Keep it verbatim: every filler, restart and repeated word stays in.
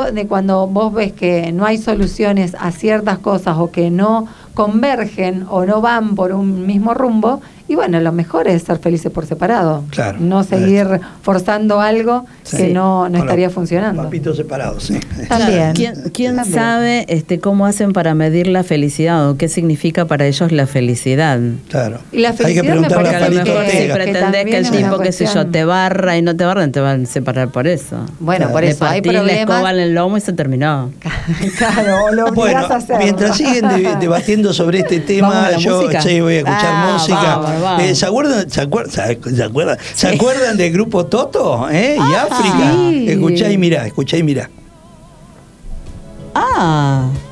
esto de cuando vos ves que no hay soluciones a ciertas cosas o que no convergen o no van por un mismo rumbo, y bueno, lo mejor es ser felices por separado. Claro. No seguir forzando algo Sí. que no, no Con estaría los funcionando. Papitos separados, sí. También. ¿Quién, quién También. sabe este, cómo hacen para medir la felicidad o qué significa para ellos la felicidad? Claro. Y la Hay que felicidad me preguntarle Porque parece a a lo Palito mejor que- si Ortega. que pretendés también que el es una tipo, qué sé yo, cuestión. te barra y no te barran, te van a separar por eso. Bueno, por Le eso hay partís la escoba problemas. en el lomo y se terminó. Claro, o lo Bueno, obligás a hacerlo. mientras siguen de- debatiendo sobre este ¿Vamos tema, a la yo música? sí, voy a escuchar Ah, música. vamos, vamos. Eh, ¿Se acuerdan, se acuerdan, se acuerdan, ¿se acuerdan del grupo Toto? ¿Eh? Y África. sí. Escuchá y mirá, escuchá y mirá. Ah,